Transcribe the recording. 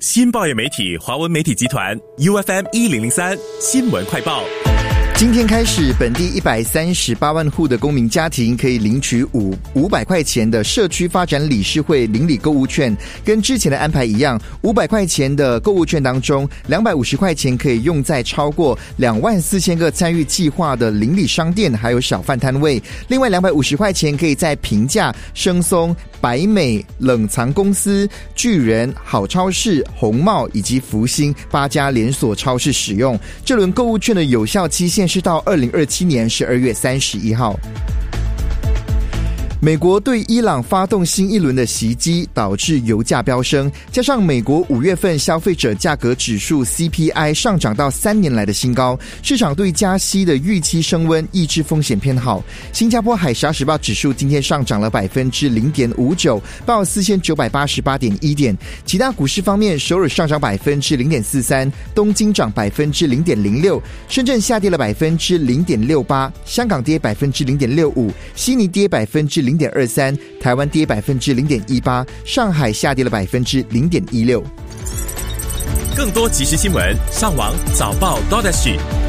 新报业媒体华文媒体集团 UFM1003 新闻快报。 今天开始，本地138万户的公民家庭可以领取500块钱的社区发展理事会邻里购物券，跟之前的安排一样，500块钱的购物券当中，250块钱可以用在超过24000个参与计划的邻里商店还有小贩摊位，另外250块钱可以在平价、生松、百美、冷藏公司、巨人、好超市、红帽以及福星8家连锁超市使用。这轮购物券的有效期限是到2027年12月31号。美国对伊朗发动新一轮的袭击，导致油价飙升，加上美国5月份消费者价格指数 CPI 上涨到3年来的新高，市场对加息的预期升温，抑制风险偏好。新加坡海峡时报指数今天上涨了 0.59%， 报 4988.1 点。其他股市方面，首尔上涨 0.43%， 东京涨 0.06%， 深圳下跌了 0.68%， 香港跌 0.65%， 悉尼跌 0.23%， 台湾跌 0.18%， 上海下跌了 0.16%。 更多即时新闻，上网早报 .SG。